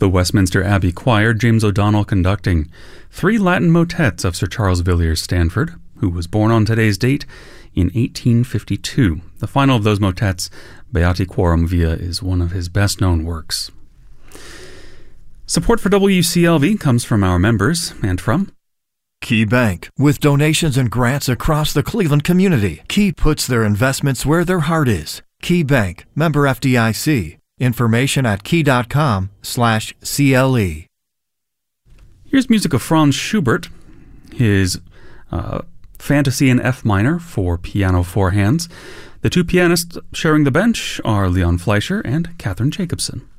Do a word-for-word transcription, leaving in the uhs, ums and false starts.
The Westminster Abbey Choir, James O'Donnell conducting. Three Latin motets of Sir Charles Villiers Stanford, who was born on today's date in eighteen fifty-two. The final of those motets, Beati Quorum Via, is one of his best-known works. Support for W C L V comes from our members and from Key Bank. With donations and grants across the Cleveland community, Key puts their investments where their heart is. Key Bank, member F D I C. Information at key.com slash CLE. Here's music of Franz Schubert, his uh, Fantasy in F minor for piano four hands. The two pianists sharing the bench are Leon Fleischer and Catherine Jacobson.